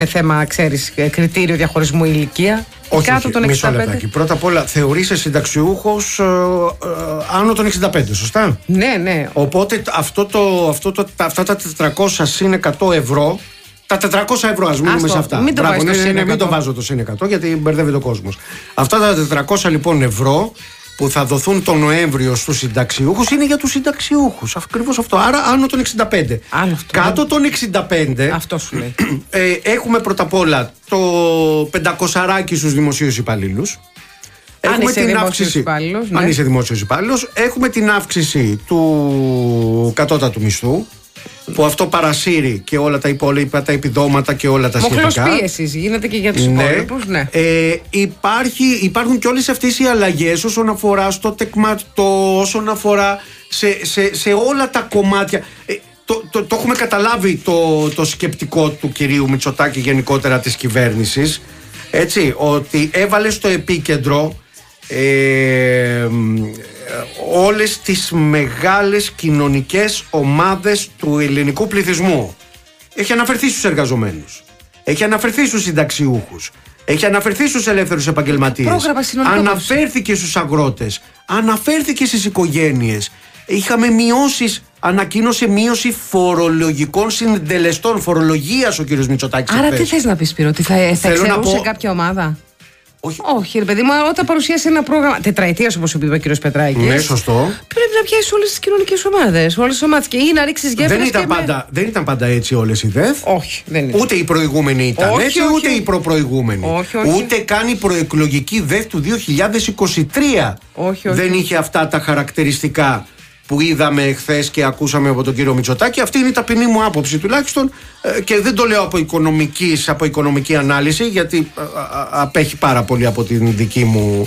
θέμα, ξέρεις, κριτήριο διαχωρισμού ηλικία. Όχι, μισό λεπτάκι. Πρώτα απ' όλα, θεωρείσαι συνταξιούχος άνω των 65, σωστά? Ναι. Οπότε αυτά τα 400 συν 100 ευρώ, τα 400 ευρώ, ας μείνουμε σε αυτά. Μην το βάζω το συν 100, γιατί μπερδεύει το κόσμος. Αυτά τα 400 λοιπόν ευρώ που θα δοθούν τον Νοέμβριο στους συνταξιούχους είναι για τους συνταξιούχους. Ακριβώς αυτό. Άρα άνω των 65. Κάτω των 65. Αυτό σου λέει. Έχουμε πρώτα απ' όλα το 500 στους δημοσίους υπαλλήλους. Αν είσαι δημόσιος υπάλληλος, έχουμε την αύξηση του κατώτατου μισθού, που αυτό παρασύρει και όλα τα υπόλοιπα, τα επιδόματα και όλα τα σχετικά. Μοχλός πίεσης γίνεται και για τους υπόλοιπους, ναι. Υπάρχουν και όλες αυτές οι αλλαγές όσον αφορά στο τεκματό, όσον αφορά σε όλα τα κομμάτια. Το έχουμε καταλάβει το σκεπτικό του κυρίου Μητσοτάκη, γενικότερα της κυβέρνησης, έτσι, ότι έβαλε στο επίκεντρο όλες τις μεγάλες κοινωνικές ομάδες του ελληνικού πληθυσμού. Έχει αναφερθεί στους εργαζομένους, έχει αναφερθεί στους συνταξιούχους, έχει αναφερθεί στους ελεύθερους επαγγελματίες, αναφέρθηκε στους αγρότες, αναφέρθηκε στις οικογένειες. Είχαμε μειώσεις, ανακοίνωσε μείωση φορολογικών συντελεστών, φορολογίας ο κύριος Μητσοτάκης. Άρα τι θες να πεις, Σπύρο, ότι θα εξαιρούσε κάποια ομάδα? Όχι, ρε παιδί μου, όταν παρουσιάσει ένα πρόγραμμα τετραετίας, όπως είπε ο κύριος Πετράκης. Ναι, σωστό. Πρέπει να πιάσει όλες τις κοινωνικές ομάδες. Όλες τις ομάδες. Και ή να ρίξεις γέφυρες. Δεν ήταν πάντα έτσι όλες οι ΔΕΘ. Όχι, δεν είναι. Ούτε οι προηγούμενοι ήταν έτσι, ούτε οι προπροηγούμενοι. Ούτε καν η προεκλογική ΔΕΘ του 2023 δεν είχε αυτά τα χαρακτηριστικά που είδαμε εχθές και ακούσαμε από τον κύριο Μητσοτάκη. Αυτή είναι η ταπεινή μου άποψη τουλάχιστον, και δεν το λέω από οικονομική ανάλυση, γιατί απέχει πάρα πολύ από την δική μου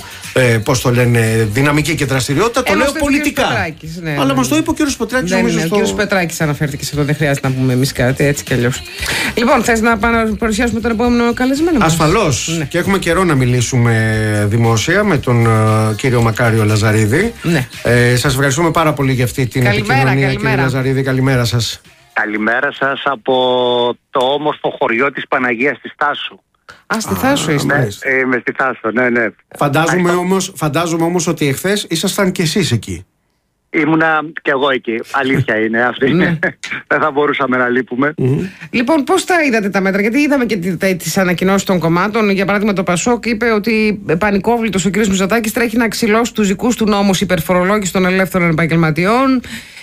δυναμική και δραστηριότητα. Το λέω πολιτικά. Αλλά μας το είπε ο κύριος Πετράκης. Ο κύριος Πετράκης αναφέρθηκε σε αυτό, δεν χρειάζεται να πούμε εμείς κάτι, έτσι κι αλλιώς. Λοιπόν, θες να παρουσιάσουμε τον επόμενο καλεσμένο μας? Ασφαλώς. Ναι. Και έχουμε καιρό να μιλήσουμε δημόσια με τον κύριο Μακάριο Λαζαρίδη. Ναι. Σας ευχαριστούμε πάρα πολύ για αυτή την επικοινωνία, κύριε Λαζαρίδη. Καλημέρα σας. Καλημέρα σας από το όμορφο χωριό της Παναγίας της Θάσου. Στη Θάσου είστε? Ναι, είμαι στη Θάσου, ναι. Φαντάζομαι όμως ότι εχθές ήσασταν κι εσείς εκεί. Ήμουνα κι εγώ εκεί. Αλήθεια είναι αυτή. Δεν θα μπορούσαμε να λείπουμε. Λοιπόν, πώς τα είδατε τα μέτρα? Γιατί είδαμε και τις ανακοινώσεις των κομμάτων. Για παράδειγμα, το Πασόκ είπε ότι πανικόβλητος ο κ. Μητσοτάκης τρέχει να ξυλώσει τους δικούς του νόμους υπερφορολόγηση των ελεύθερων επαγγελματιών.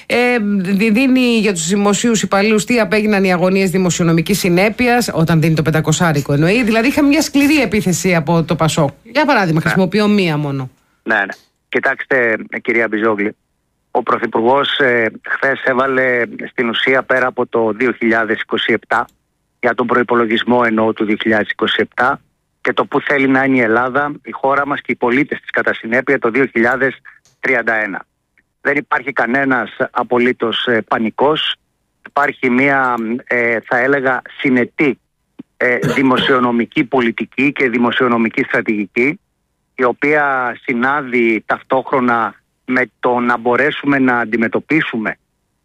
Δίνει για τους δημοσίους υπαλλήλους τι απέγιναν οι αγωνίες δημοσιονομικής συνέπειας, όταν δίνει το 500 εννοεί. Δηλαδή, είχαμε μια σκληρή επίθεση από το Πασόκ. Για παράδειγμα, χρησιμοποιώ μία μόνο. Ναι. Κοιτάξτε, κυρία Μπιζόγλη. Ο Πρωθυπουργός χθες έβαλε στην ουσία, πέρα από το 2027, για τον προϋπολογισμό εννοώ του 2027, και το που θέλει να είναι η Ελλάδα, η χώρα μας και οι πολίτες της κατά συνέπεια το 2031. Δεν υπάρχει κανένας απολύτως πανικός. Υπάρχει μια, θα έλεγα, συνετή δημοσιονομική πολιτική και δημοσιονομική στρατηγική, η οποία συνάδει ταυτόχρονα με το να μπορέσουμε να αντιμετωπίσουμε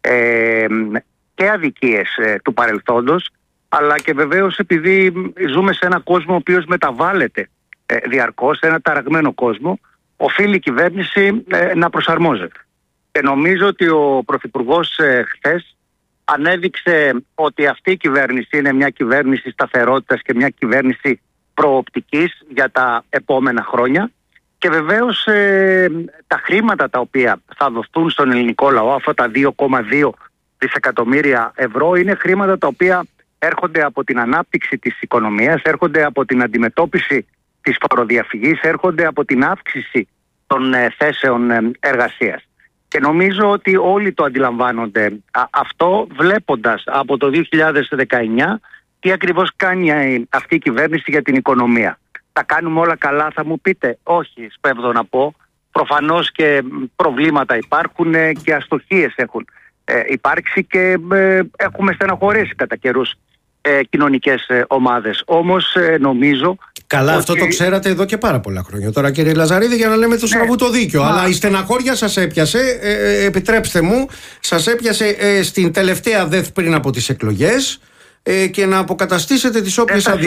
και αδικίες του παρελθόντος, αλλά και βεβαίως επειδή ζούμε σε ένα κόσμο ο οποίος μεταβάλλεται διαρκώς, σε ένα ταραγμένο κόσμο, οφείλει η κυβέρνηση να προσαρμόζεται. Και νομίζω ότι ο Πρωθυπουργός χθες ανέδειξε ότι αυτή η κυβέρνηση είναι μια κυβέρνηση σταθερότητας και μια κυβέρνηση προοπτικής για τα επόμενα χρόνια. Και βεβαίως τα χρήματα τα οποία θα δοθούν στον ελληνικό λαό, αυτά τα 2,2 δισεκατομμύρια ευρώ, είναι χρήματα τα οποία έρχονται από την ανάπτυξη της οικονομίας, έρχονται από την αντιμετώπιση της φοροδιαφυγής, έρχονται από την αύξηση των θέσεων εργασίας. Και νομίζω ότι όλοι το αντιλαμβάνονται αυτό, βλέποντας από το 2019 τι ακριβώς κάνει αυτή η κυβέρνηση για την οικονομία. Τα κάνουμε όλα καλά, θα μου πείτε? Όχι, σπέβδω να πω. Προφανώς και προβλήματα υπάρχουν και αστοχίες έχουν υπάρξει και έχουμε στεναχωρήσει κατά καιρούς κοινωνικές ομάδες. Όμως νομίζω... Καλά, ότι... αυτό το ξέρατε εδώ και πάρα πολλά χρόνια. Τώρα, κύριε Λαζαρίδη, για να λέμε το στραβού το δίκιο. Αλλά η στεναχώρια σας έπιασε, επιτρέψτε μου, σας έπιασε στην τελευταία ΔΕΘ πριν από τις εκλογές. και να αποκαταστήσετε τις όποιες αδυναμίες.